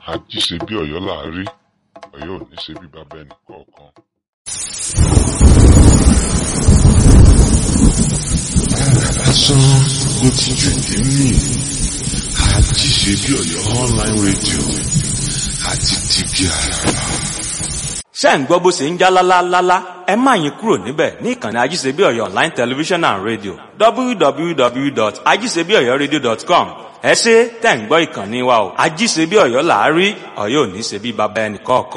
Ají ṣe bí Ọ̀yọ́ là á rí, Ọ̀yọ́ ò ní ṣe bí bàbá ẹnì kọ̀ọ̀kan. Lásán ló ti jù ní mí. Ají ṣe bí Ọ̀yọ́ online radio àti tìbí àràbà. Ṣé ń gbọ́ bó ṣe ń já lálálálá? Ẹ má yín kúrò níbẹ̀ ní ìkànnì Ajíṣebí Ọ̀yọ́ online television and radio www.ajíṣebíọ̀yọ́radio.com. Ẹ ṣé tẹ̀ ń gbọ́ ìkànnì wa o. Ajíṣebí Ọ̀yọ́ là á rí, Ọ̀yọ́ ò ní ṣe bí bàbá ẹnì kọ̀ọ̀kan.